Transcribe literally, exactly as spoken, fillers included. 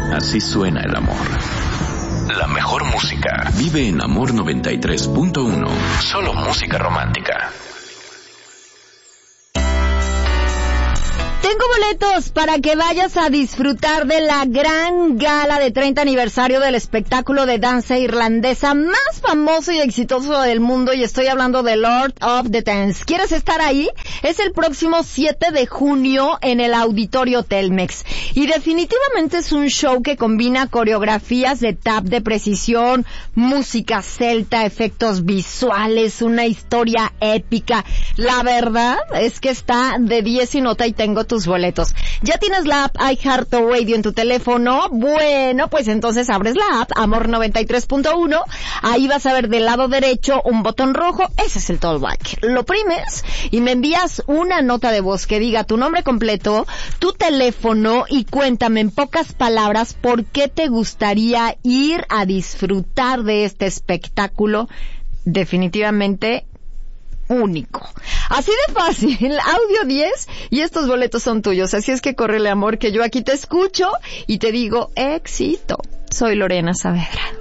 Así suena el amor. La mejor música vive en Amor noventa y tres punto uno. Solo música romántica. Tengo boletos para que vayas a disfrutar de la gran gala de treinta aniversario del espectáculo de danza irlandesa más famoso y exitoso del mundo, y estoy hablando de Lord of the Dance. ¿Quieres estar ahí? Es el próximo siete de junio en el Auditorio Telmex. Y definitivamente es un show que combina coreografías de tap de precisión, música celta, efectos visuales, una historia épica. La verdad es que está de diez y nota y tengo tus boletos. ¿Ya tienes la app iHeartRadio en tu teléfono? Bueno, pues entonces abres la app Amor noventa y tres punto uno. Ahí vas a ver del lado derecho un botón rojo. Ese es el Talkback. Lo primes y me envías una nota de voz que diga tu nombre completo, tu teléfono y cuéntame en pocas palabras por qué te gustaría ir a disfrutar de este espectáculo definitivamente único. Así de fácil, audio diez y estos boletos son tuyos. Así es que córrele, amor, que yo aquí te escucho y te digo éxito. Soy Lorena Saavedra.